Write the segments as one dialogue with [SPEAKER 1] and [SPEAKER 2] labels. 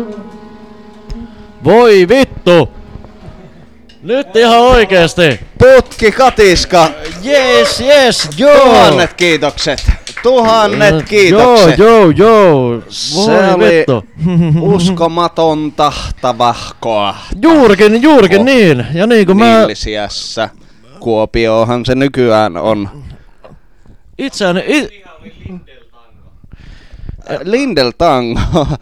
[SPEAKER 1] Voi vittu! Nyt ihan oikeesti!
[SPEAKER 2] Putki katiska!
[SPEAKER 1] Yes, joo!
[SPEAKER 2] Tuhannet kiitokset! Tuhannet kiitokset!
[SPEAKER 1] Joo!
[SPEAKER 2] Se
[SPEAKER 1] Voi
[SPEAKER 2] oli
[SPEAKER 1] vittu!
[SPEAKER 2] uskomatonta tavahkoa.
[SPEAKER 1] Juurikin niin! Ja niin kuin mä...
[SPEAKER 2] Nillisiässä. Kuopiohan se nykyään on.
[SPEAKER 1] Itseäni...
[SPEAKER 2] Lindel Tango.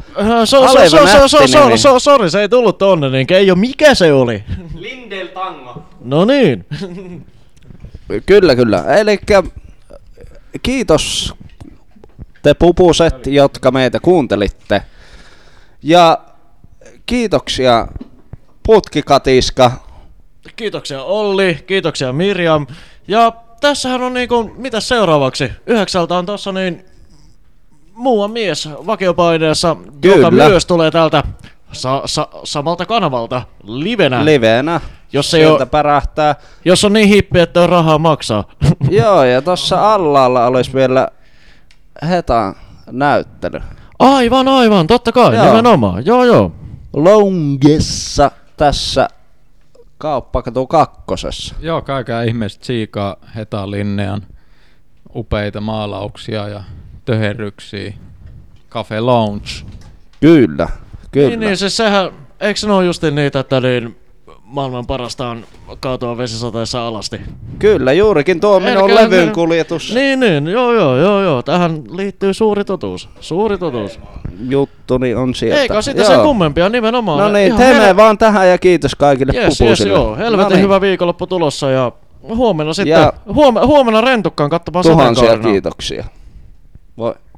[SPEAKER 1] Sori, se ei tullut tonne, niin ei oo mikä se oli?
[SPEAKER 3] Lindel Tango.
[SPEAKER 1] No niin.
[SPEAKER 2] Kyllä. Elikkä kiitos te pupuset, jotka meitä kuuntelitte. Ja kiitoksia Putkikatiska.
[SPEAKER 1] Kiitoksia Olli, kiitoksia Mirjam. Ja tässähän on niinku, mitä seuraavaksi? 9 on tossa niin muuan mies vakiopaineessa, joka myös tulee täältä samalta kanavalta livenä. Jos ei
[SPEAKER 2] sieltä pärähtää.
[SPEAKER 1] Jos on niin hippi, että on rahaa maksaa.
[SPEAKER 2] Joo, ja tossa allaalla olisi vielä Hetan näyttely.
[SPEAKER 1] Aivan, totta kai,
[SPEAKER 2] joo.
[SPEAKER 1] Nimenomaan, joo.
[SPEAKER 2] Longessa tässä Kauppakatu 2.
[SPEAKER 4] Joo, käykää ihmeessä tsiikaa Heta Linnean upeita maalauksia ja töherryksiä. Cafe Lounge.
[SPEAKER 2] Kyllä.
[SPEAKER 1] Niin siis sehän, eikö ne ole justiin niitä, että niin maailman parasta on kaatua vesisateessa alasti?
[SPEAKER 2] Kyllä, juurikin tuo minun levyn kuljetus.
[SPEAKER 1] Niin, joo. Tähän liittyy suuri totuus.
[SPEAKER 2] Juttuni on sieltä.
[SPEAKER 1] Eikä sitä sen kummempia nimenomaan.
[SPEAKER 2] No niin, teemme vaan tähän ja kiitos kaikille pupusille.
[SPEAKER 1] Joo, helvetin hyvä viikonloppu tulossa ja huomenna sitten, huomenna rentukkaan katsomaan
[SPEAKER 2] tuhansia kiitoksia. Voi.